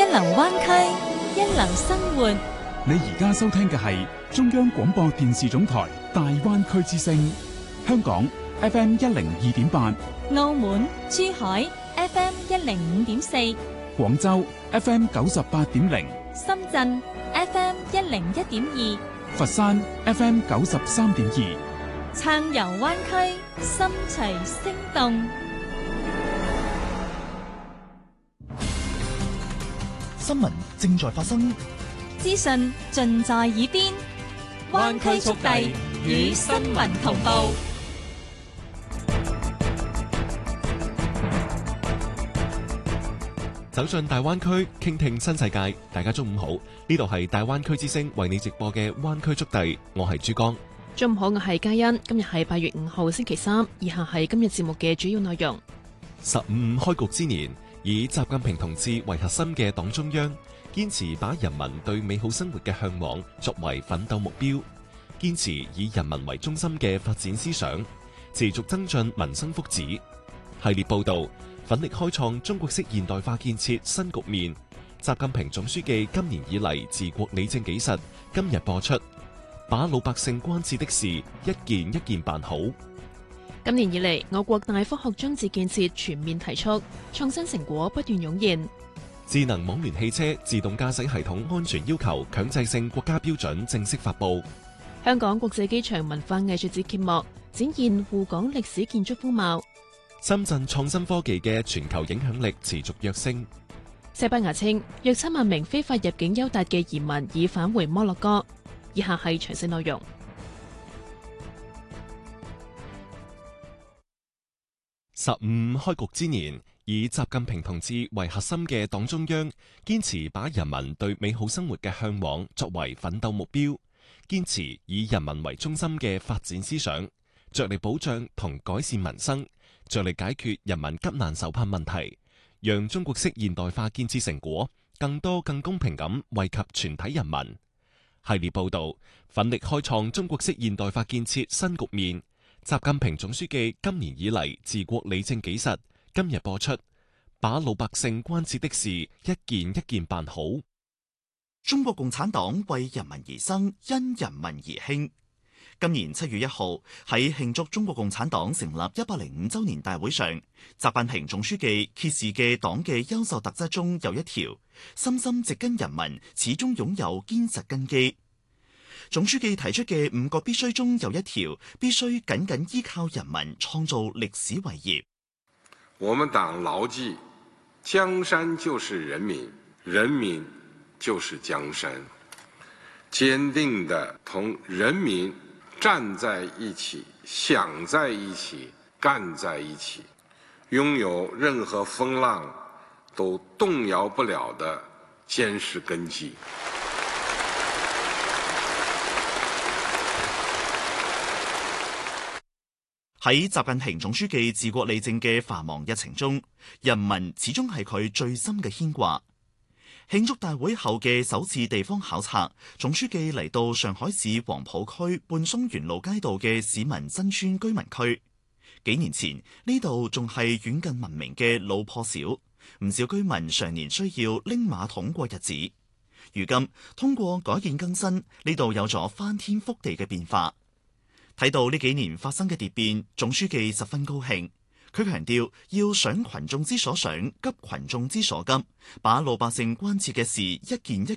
流灣區，一流生活。 你而家收聽嘅係中央廣播電視總台大灣區之聲，香港 FM 102.8， 澳門、珠海 FM 105.4， 廣州 FM 98.0， 深圳 FM 101.2， 佛山 FM 93.2， 暢遊灣區，心隨聲動。 新聞正在發生， 資訊盡在耳邊，灣區速遞與新聞同步。 走進大灣區，傾聽新世界。大家中午好，呢度係大灣區之聲為你直播嘅灣區速遞，我係珠江。 中午好，我係嘉欣。今日係8月5號星期三，以下係今日節目嘅主要內容。 15開局之年，以習近平同志為核心嘅黨中央，堅持把人民對美好生活嘅向往作為奮鬥目標，堅持以人民為中心嘅發展思想，持續增進民生福祉。系列報道，奮力開創中國式現代化建設新局面。習近平總書記今年以嚟治國理政紀實，今日播出，把老百姓關切的事一件一件辦好。 今年以嚟，我國大科學裝置建設全面提速，創新成果不斷湧現。 智能網聯汽車自動駕駛系統安全要求強制性國家標準正式發布。 香港國際機場文化藝術節揭幕，展現滬港歷史建築風貌。 深圳創新科技嘅全球影響力持續躍升。 西班牙稱約7萬名非法入境歐達嘅移民已返回摩洛哥。以下係詳細內容。 15開局之年，以習近平同志為核心嘅黨中央，堅持把人民對美好生活嘅向往作為奮鬥目標，堅持以人民為中心嘅發展思想，着力保障同改善民生，着力解決人民急難愁盼問題，讓中國式現代化建設成果更多更公平咁惠及全體人民。系列報道，奮力開創中國式現代化建設新局面。習近平總書記今年以嚟治國理政紀實，今日播出，把老百姓關切的事一件一件辦好。 中國共產黨為人民而生，因人民而興。今年7月1號喺慶祝中國共產黨成立105週年大會上，習近平總書記揭示嘅黨嘅優秀特質中有一條，深深植根人民，始終擁有堅實根基。總書記提出嘅5個必須中有一條，必須緊緊依靠人民創造歷史偉業。 我們黨牢記，江山就是人民，人民就是江山，堅定地同人民站在一起，想在一起，幹在一起，擁有任何風浪都動搖不了的堅實根基。 喺習近平總書記治國理政嘅繁忙日程中，人民始終係佢最深嘅牽掛。慶祝大會後嘅首次地方考察，總書記嚟到上海市黃埔區半松園路街道嘅市民新村居民區。幾年前呢度仲係遠近聞名嘅老破小，唔少居民常年需要拎馬桶過日子。如今通過改建更新，呢度有咗翻天覆地嘅變化。睇到呢幾年發生嘅蝶變，總書記十分高興。佢強調要想群眾之所想，急群眾之所急，把老百姓關切嘅事一件一